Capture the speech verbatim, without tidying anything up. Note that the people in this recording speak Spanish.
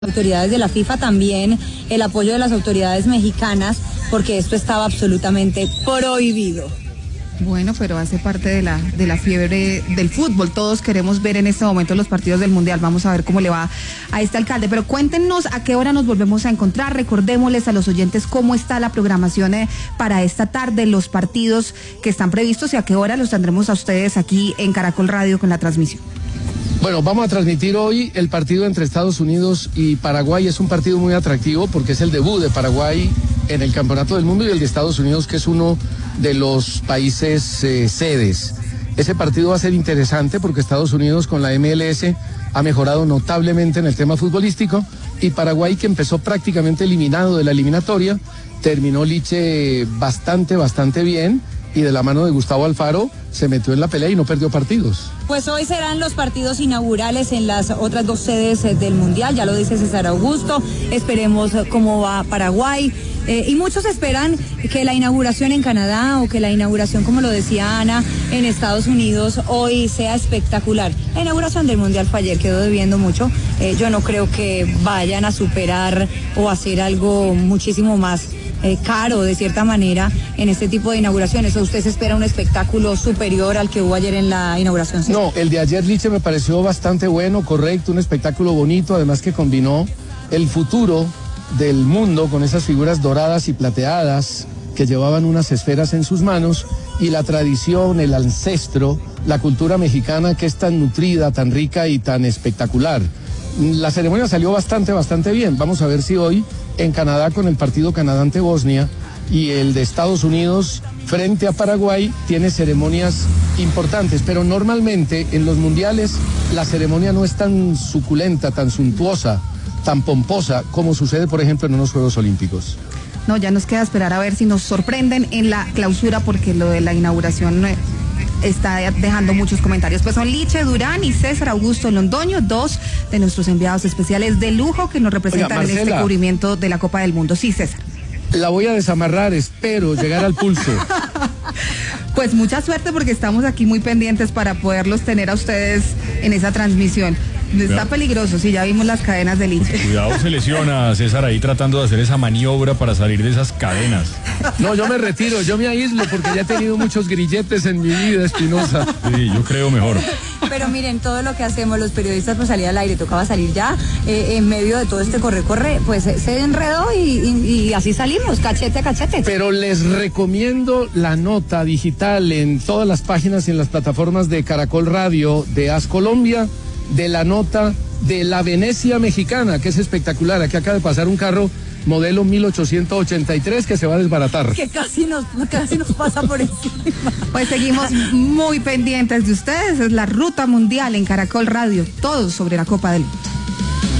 autoridades de la FIFA, también el apoyo de las autoridades mexicanas, porque esto estaba absolutamente prohibido. Bueno, pero hace parte de la de la fiebre del fútbol. Todos queremos ver en este momento los partidos del Mundial. Vamos a ver cómo le va a este alcalde. Pero cuéntenos a qué hora nos volvemos a encontrar. Recordémosles a los oyentes cómo está la programación eh, para esta tarde, los partidos que están previstos y a qué hora los tendremos a ustedes aquí en Caracol Radio con la transmisión. Bueno, vamos a transmitir hoy el partido entre Estados Unidos y Paraguay. Es un partido muy atractivo porque es el debut de Paraguay en el Campeonato del Mundo y el de Estados Unidos, que es uno de los países eh, sedes. Ese partido va a ser interesante porque Estados Unidos con la M L S ha mejorado notablemente en el tema futbolístico y Paraguay, que empezó prácticamente eliminado de la eliminatoria, terminó Liche bastante, bastante bien. Y de la mano de Gustavo Alfaro se metió en la pelea y no perdió partidos. Pues hoy serán los partidos inaugurales en las otras dos sedes del Mundial, ya lo dice César Augusto, esperemos cómo va Paraguay, eh, y muchos esperan que la inauguración en Canadá o que la inauguración, como lo decía Ana, en Estados Unidos hoy sea espectacular. La inauguración del Mundial fue ayer, quedó debiendo mucho, eh, yo no creo que vayan a superar o hacer algo muchísimo más Eh, caro de cierta manera en este tipo de inauguraciones. ¿O usted se espera un espectáculo superior al que hubo ayer en la inauguración? ¿Sí? No, el de ayer, Liche, me pareció bastante bueno, correcto, un espectáculo bonito, además que combinó el futuro del mundo con esas figuras doradas y plateadas que llevaban unas esferas en sus manos y la tradición, el ancestro, la cultura mexicana, que es tan nutrida, tan rica y tan espectacular. La ceremonia salió bastante, bastante bien. Vamos a ver si hoy en Canadá, con el partido Canadá ante Bosnia y el de Estados Unidos frente a Paraguay, tiene ceremonias importantes, pero normalmente en los mundiales la ceremonia no es tan suculenta, tan suntuosa, tan pomposa como sucede, por ejemplo, en unos Juegos Olímpicos. No, ya nos queda esperar a ver si nos sorprenden en la clausura, porque lo de la inauguración eh, está dejando muchos comentarios. Pues son Liche Durán y César Augusto Londoño, dos de nuestros enviados especiales de lujo que nos representan. Oiga, Marcela, en este cubrimiento de la Copa del Mundo. Sí, César. La voy a desamarrar, espero llegar al pulso. Pues mucha suerte, porque estamos aquí muy pendientes para poderlos tener a ustedes en esa transmisión. Está peligroso, sí, ya vimos las cadenas de Liche. Cuidado, se lesiona César ahí tratando de hacer esa maniobra para salir de esas cadenas. No, yo me retiro, yo me aíslo porque ya he tenido muchos grilletes en mi vida, Espinosa. Sí, yo creo mejor. Pero miren, todo lo que hacemos los periodistas por salir al aire, tocaba salir ya, eh, en medio de todo este corre-corre, pues eh, se enredó y, y, y así salimos, cachete a cachete. Pero les recomiendo la nota digital en todas las páginas y en las plataformas de Caracol Radio, de As Colombia, de la nota de la Venecia mexicana, que es espectacular. Aquí acaba de pasar un carro modelo mil ochocientos ochenta y tres que se va a desbaratar. Que casi nos, casi nos pasa por encima. Pues seguimos muy pendientes de ustedes. Es la Ruta Mundial en Caracol Radio, todo sobre la Copa del Mundo.